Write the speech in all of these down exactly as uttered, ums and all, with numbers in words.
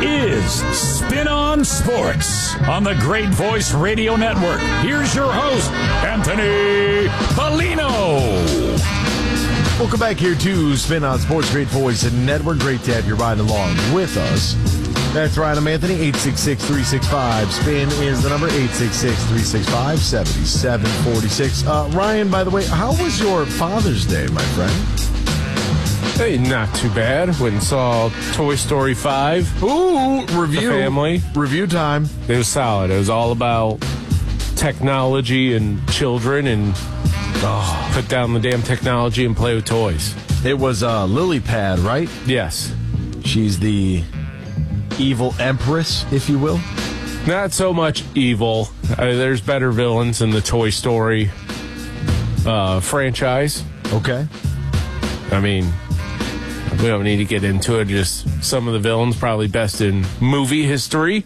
is Spin on Sports on the Great Voice Radio Network. Here's your host, Anthony Bellino. Welcome back here to Spin on Sports, Great Voice Network. Great to have you ride along with us. That's right, I'm Anthony, eight six six, three six five. Spin is the number, eight six six, three six five, seven seven four six. Uh, Ryan, by the way, how was your Father's Day, my friend? Hey, not too bad. Went and saw Toy Story five. Ooh, review. The family. Review time. It was solid. It was all about technology and children and oh, put down the damn technology and play with toys. It was uh, Lily Pad, right? Yes. She's the evil empress, if you will. Not so much evil. Uh, there's better villains in the Toy Story uh, franchise. Okay. I mean, we don't need to get into it. Just some of the villains probably best in movie history.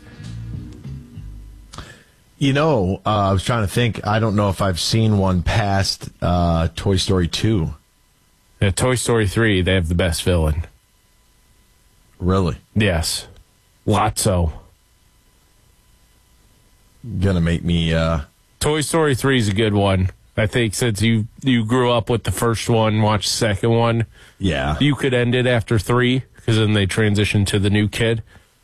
You know, uh, I was trying to think. I don't know if I've seen one past uh, Toy Story two. Yeah, Toy Story three, they have the best villain. Really? Yes. Lotso. Gonna make me... Uh... Toy Story three is a good one. I think since you, you grew up with the first one, watched the second one, yeah, you could end it after three, because then they transition to the new kid.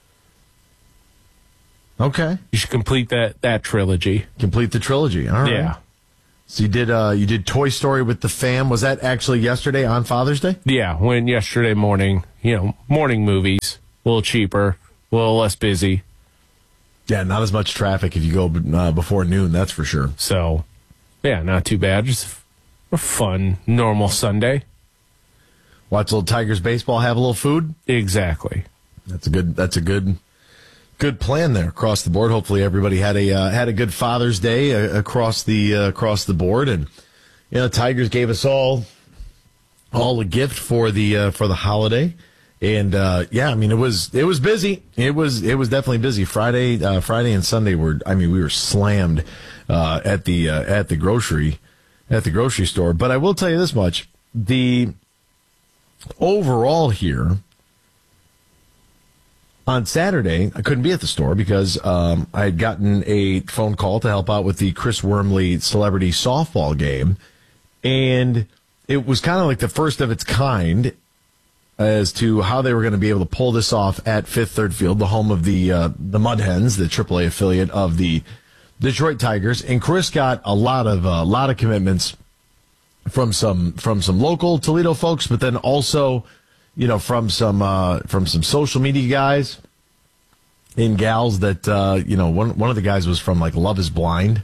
Okay. You should complete that, that trilogy. Complete the trilogy. All right. Yeah. So you did uh, you did Toy Story with the fam. Was that actually yesterday on Father's Day? Yeah, went yesterday morning. You know, morning movies, a little cheaper, a little less busy. Yeah, not as much traffic if you go uh, before noon, that's for sure. So, yeah, not too bad. Just a fun, normal Sunday. Watch a little Tigers baseball, have a little food. Exactly. That's a good. That's a good. Good plan there across the board. Hopefully, everybody had a uh, had a good Father's Day uh, across the uh, across the board, and you know, Tigers gave us all all a gift for the uh, for the holiday, and uh, yeah, I mean it was it was busy. It was it was definitely busy. Friday uh, Friday and Sunday were. I mean, we were slammed uh, at the uh, at the grocery at the grocery store. But I will tell you this much: the overall here. On Saturday, I couldn't be at the store because um, I had gotten a phone call to help out with the Chris Wormley celebrity softball game. And it was kind of like the first of its kind as to how they were going to be able to pull this off at Fifth Third Field, the home of the uh, the Mud Hens, the triple A affiliate of the Detroit Tigers. And Chris got a lot of a uh, lot of commitments from some from some local Toledo folks, but then also, you know, from some uh, from some social media guys and gals that, uh, you know, one one of the guys was from, like, Love is Blind.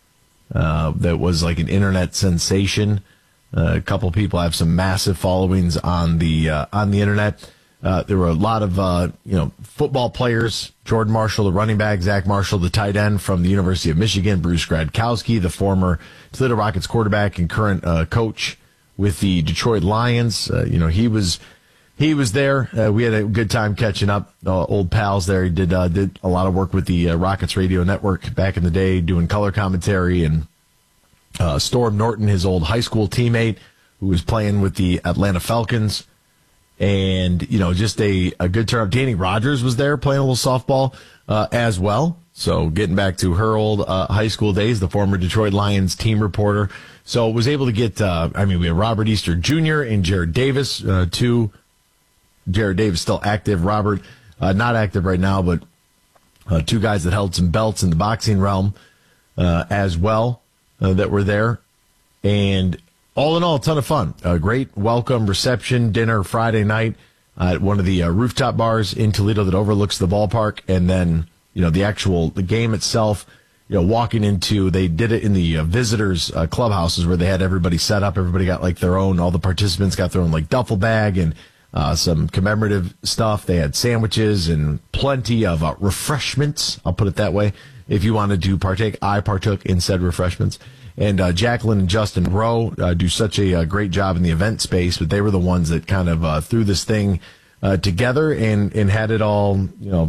Uh, that was, like, an internet sensation. Uh, a couple people have some massive followings on the uh, on the internet. Uh, there were a lot of, uh, you know, football players. Jordan Marshall, the running back. Zach Marshall, the tight end from the University of Michigan. Bruce Gradkowski, the former Toledo Rockets quarterback and current uh, coach with the Detroit Lions. Uh, you know, he was... He was there. Uh, we had a good time catching up. Uh, old pals there. He did uh, did a lot of work with the uh, Rockets Radio Network back in the day, doing color commentary. And uh, Storm Norton, his old high school teammate, who was playing with the Atlanta Falcons. And, you know, just a, a good turn up. Danny Rogers was there playing a little softball uh, as well. So getting back to her old uh, high school days, the former Detroit Lions team reporter. So was able to get, uh, I mean, we have Robert Easter Junior and Jared Davis, uh, two. Jared Davis still active. Robert, uh, not active right now, but uh, two guys that held some belts in the boxing realm uh, as well uh, that were there. And all in all, a ton of fun. A great welcome reception dinner Friday night uh, at one of the uh, rooftop bars in Toledo that overlooks the ballpark. And then, you know, the actual the game itself, you know, walking into, they did it in the uh, visitors uh, clubhouses where they had everybody set up. Everybody got like their own, all the participants got their own like duffel bag and Uh, some commemorative stuff. They had sandwiches and plenty of uh, refreshments. I'll put it that way. If you wanted to partake, I partook in said refreshments. And uh, Jacqueline and Justin Rowe uh, do such a, a great job in the event space, but they were the ones that kind of uh, threw this thing uh, together and, and had it all, you know,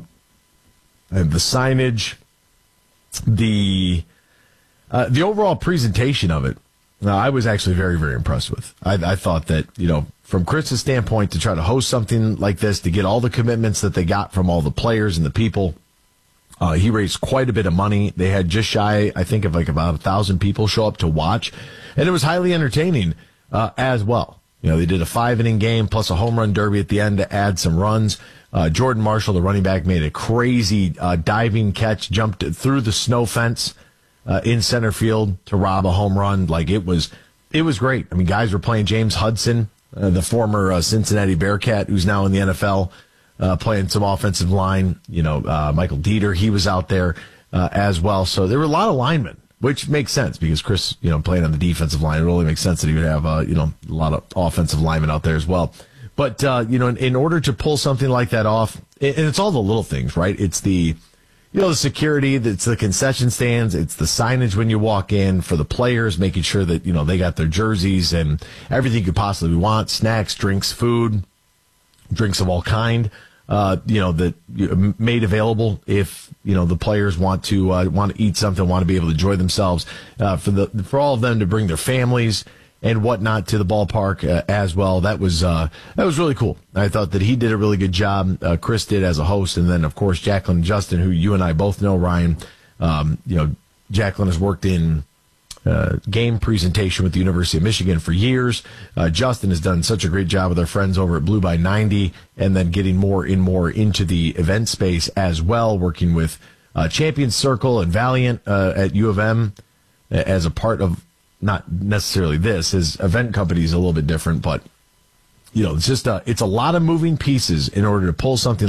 uh, the signage, the uh, the overall presentation of it No, I was actually very, very impressed with. I, I thought that, you know, from Chris's standpoint, to try to host something like this, to get all the commitments that they got from all the players and the people, uh, he raised quite a bit of money. They had just shy, I think, of like about a thousand people show up to watch, and it was highly entertaining uh, as well. You know, they did a five-inning game plus a home run derby at the end to add some runs. Uh, Jordan Marshall, the running back, made a crazy uh, diving catch, jumped through the snow fence Uh, in center field to rob a home run. Like, it was, it was great. I mean, guys were playing. James Hudson, uh, the former uh, Cincinnati Bearcat, who's now in the N F L, uh, playing some offensive line. You know, uh, Michael Dieter, he was out there uh, as well. So there were a lot of linemen, which makes sense because Chris, you know, playing on the defensive line, it really makes sense that he would have, uh, you know, a lot of offensive linemen out there as well. But, uh, you know, in, in order to pull something like that off, and it's all the little things, right? It's the, You know, the security, it's the concession stands, it's the signage when you walk in for the players, making sure that, you know, they got their jerseys and everything you could possibly want, snacks, drinks, food, drinks of all kind, uh, you know, that made available if, you know, the players want to, uh, want to eat something, want to be able to enjoy themselves, uh, for the, for all of them to bring their families and whatnot to the ballpark uh, as well. That was uh, that was really cool. I thought that he did a really good job. Uh, Chris did as a host, and then of course Jacqueline and Justin, who you and I both know, Ryan. Um, you know, Jacqueline has worked in uh, game presentation with the University of Michigan for years. Uh, Justin has done such a great job with our friends over at Blue by ninety, and then getting more and more into the event space as well, working with uh, Champions Circle and Valiant uh, at U of M as a part of. Not necessarily this. His event company is a little bit different, but, you know, it's just a, it's a lot of moving pieces in order to pull something